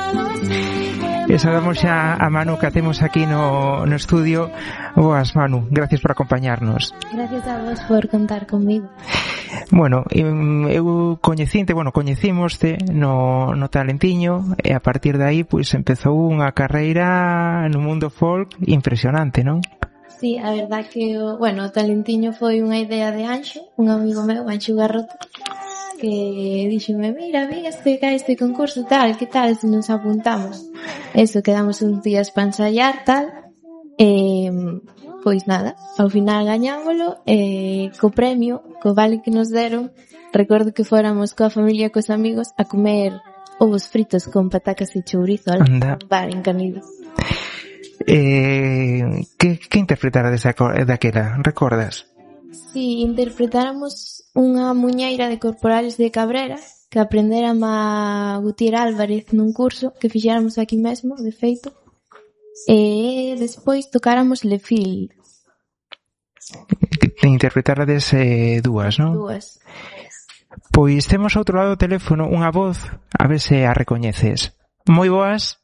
E saudamos xa a Manu que temos aquí no estudio. Boas, Manu, gracias por acompañarnos. Gracias a vos por contar comigo. Bueno, eu coñecímoste no Talentiño e a partir de aí pois empezou unha carreira no mundo folk impresionante, non? Sí, a verdad que o Talentiño foi unha idea de Anxo, un amigo meu, Anxo Garrote, que díxome, mira, vi este concurso tal, que tal se nos apuntamos? Eso, quedamos uns días para ensayar, tal, pois nada, ao final gañámolo, co premio, co vale que nos deron, recordo que fóramos coa familia e cos amigos a comer ovos fritos con patacas e chourizo al bar en Canido. Que interpretarades daquela, recordas? Si, interpretáramos unha muñeira de Corporales de Cabrera que aprendéramos a Gutiérrez Álvarez nun curso que fixéramos aquí mesmo, de feito, e despois tocáramos Le Fil. Interpretarades dúas, non? Dúas. Pois temos ao outro lado do teléfono unha voz, a ver se a recoñeces. Moi boas.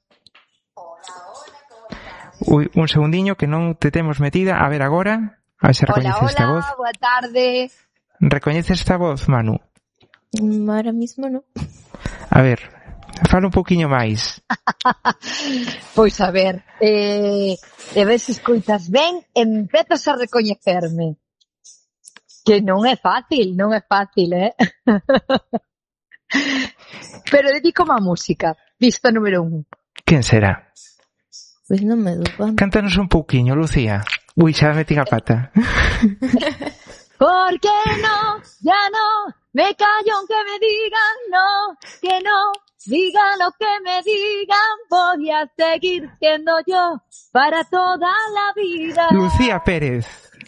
Ui, un segundiño que non te temos metida. A ver agora. A ver se recoñeces esta voz. Hola, boa tarde. Recoñeces esta voz, Manu? Ahora mismo non. A ver, fala un pouquiño máis. Pois a ver, e ves se escoitas ben, empezas a recoñecerme. Que non é fácil, Pero dedícome á música, pista número 1. Quen será? Pois non me dou conta. Cántanos un pouquiño, Lucía. Ui, xa metí a pata. ¿Por qué no? Ya no, me callo aunque me digan no, que no, digan lo que me digan, voy a seguir siendo yo para toda la vida. Lucía Pérez,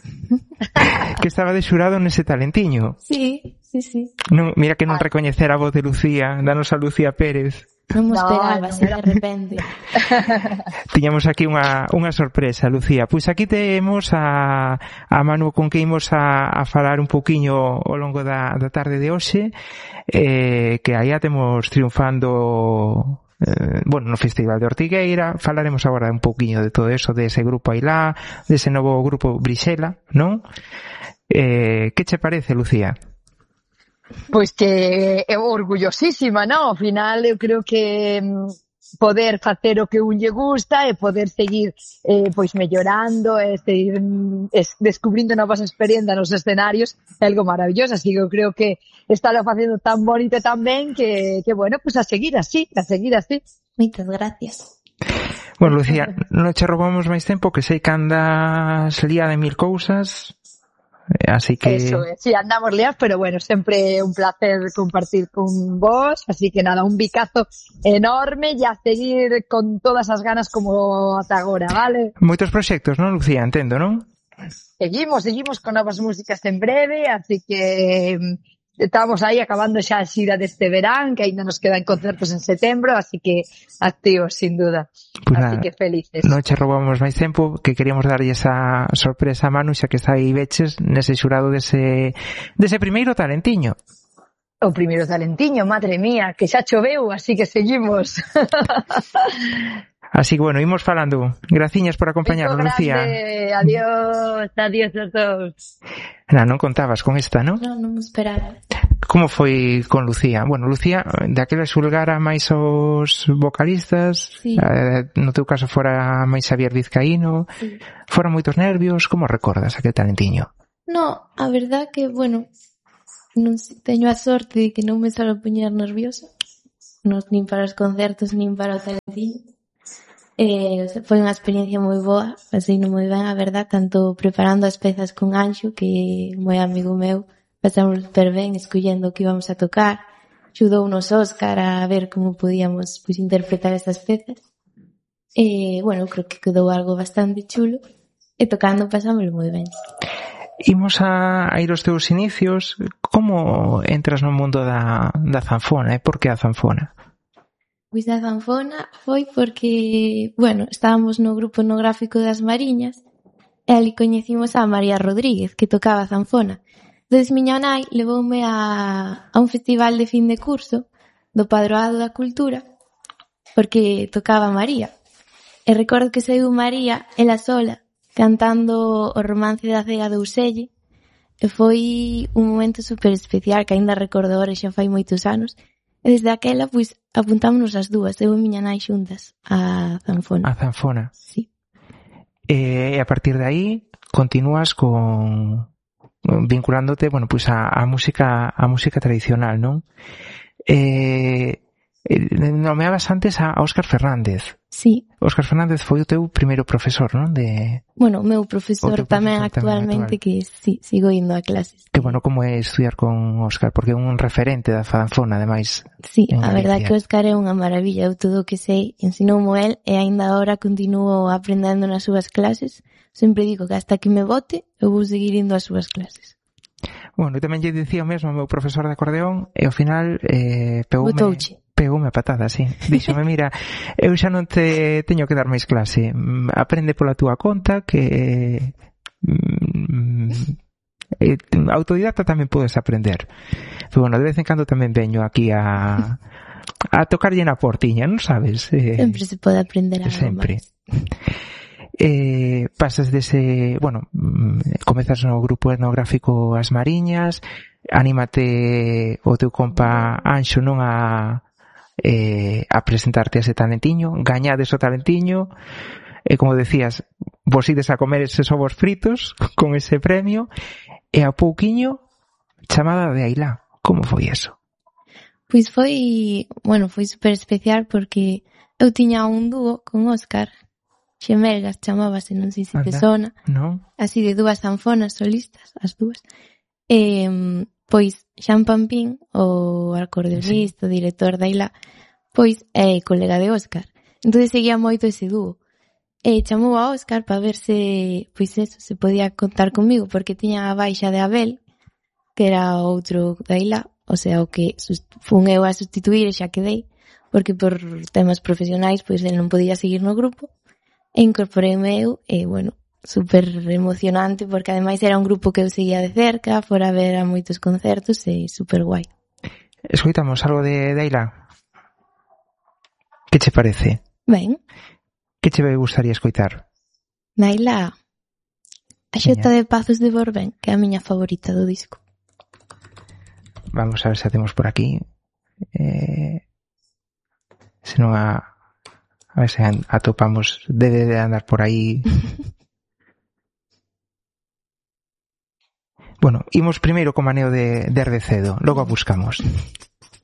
que estaba de xurado nese Talentiño. Sí. Non, mira que non recoñecer a voz de Lucía, danos a Lucía Pérez. Non me esperaba, se de repente. Tiñamos aquí unha sorpresa, Lucía. Pois aquí temos a Manu con que imos a falar un pouquiño ao longo da tarde de hoxe, que aí a temos triunfando no Festival de Ortigueira. Falaremos agora un pouquiño de todo eso, de ese grupo Ailá, de ese novo grupo Brixela, non? Que che parece, Lucía? Pois que é orgullosísima, non? Ao final eu creo que poder facer o que un lle gusta e poder seguir pois mellorando e seguir descubrindo novas experiencias nos escenarios é algo maravilloso, así que eu creo que está lo facendo tan bonito e tan ben que bueno, pois a seguir así. Moitas gracias. Bueno, Lucía, non che roubamos máis tempo, que sei que andas liada en mil cousas. Así que... Eso es, sí, andamos liados, pero bueno, sempre un placer compartir con vos, así que nada, un bicazo enorme e a seguir con todas as ganas como ata agora, vale? Moitos proxectos, non, Lucía? Entendo, non? Seguimos con novas músicas en breve, así que estamos aí acabando xa a xira deste verán, que ainda nos quedan concertos en setembro, así que activos, sin duda. Pues así nada, que felices. Non che roubamos máis tempo, que queríamos darlle esa sorpresa a Manu, xa que está aí veches nese xurado dese primeiro Talentiño. O primeiro Talentiño, madre mía, que xa choveu, así que seguimos. Así que bueno, imos falando. Graciñas por acompañarnos, Lucía. Adiós a todos. Non contabas con esta, non? Non me esperaba. Como foi con Lucía? Bueno, Lucía, daquela xulgara máis os vocalistas, sí. No teu caso fora máis Xavier Vizcaíno, sí. Fora moitos nervios, como recordas aquel Talentiño? No, a verdad que, bueno, non teño a sorte de que non me solo poñer nerviosa, nin para os concertos, nin para o Talentiño. Foi unha experiencia moi boa, así non moi ben, a verdad, tanto preparando as pezas con Anxo, que moi amigo meu, pasamos super ben escollendo o que íbamos a tocar, axudounos Óscar a ver como podíamos pues, interpretar estas pezas. Bueno, creo que quedou algo bastante chulo, e tocando pasámoslo moi ben. Imos a ir aos teus inicios. Como entras no mundo da zanfona, e por que a zanfona? Pois a zanfona foi porque, bueno, estábamos no grupo etnográfico das Mariñas e ali coñecimos a María Rodríguez, que tocaba a zanfona. Entón, miña nai levoume a un festival de fin de curso do Padroado da Cultura porque tocaba María. E recordo que saiu María, ela sola, cantando o romance da cega do Uselle, e foi un momento super especial que aínda recordo ahora, xa fai moitos anos, e desde aquela, pois, apuntámonos as dúas, eu e miña nai xuntas, a zanfona. A zanfona. Sí. E a partir de aí continúas vinculándote, bueno, pois a música tradicional, non? Nomeabas antes a Óscar Fernández. Sí. Óscar Fernández foi o teu primeiro profesor, non? Bueno, o meu profesor tamén actualmente, que sí, sigo indo a clases. Que bueno, como é estudiar con Óscar, porque é un referente da zanfona, ademais. Sí, a verdade que Óscar é unha maravilla, eu todo o que sei ensinoumo el e aínda agora continuo aprendendo nas súas clases. Sempre digo que hasta que me bote eu vou seguir indo ás súas clases. Bueno, eu tamén lle dicía o mesmo ao meu profesor de acordeón e ao final pegoume a patada, sí. Díxome, mira, eu xa non te teño que dar máis clase. Aprende pola túa conta que autodidacta tamén podes aprender. Pero bueno, de vez en cando tamén veño aquí a tocarlle na portiña, non sabes? Sempre se pode aprender algo sempre. máis. Pasas dese, bueno, comezas no grupo etnográfico As Mariñas, anímate o teu compa Anxo non a presentarte a ese talentiño, gañades o talentiño, e como decías, vos ides a comer eses ovos fritos con ese premio, e a pouquiño chamada de Ailá. Como foi eso? Pois foi super especial porque eu tiña un dúo con Óscar, Xemelgas chamábase, non sei se te sona, non? Así de dúas zanfonas solistas, as dúas. Pois Xan Pampín, o acordeonista, o director da Ailá, pois é colega de Óscar. Entón seguía moito ese dúo. E chamou a Óscar para ver se, pois eso, se podía contar comigo, porque tiña a baixa de Abel, que era outro da Ailá, o sea, o que fun eu a sustituir e xa quedei, porque por temas profesionais, pois ele non podía seguir no grupo. E incorporeime eu, e, bueno, super emocionante, porque ademais era un grupo que eu seguía de cerca, fora a ver a moitos concertos, e super guai. Escoitamos algo de Ailá? Que che parece? Ben. Que che gustaría escoitar? Da Ailá, a Xota de Pazos de Borbén, que é a miña favorita do disco. Vamos a ver se a temos por aquí. Se non a ver se atopamos, debe de andar por aí. Bueno, imos primeiro co maneo de Erdecedo, logo a buscamos.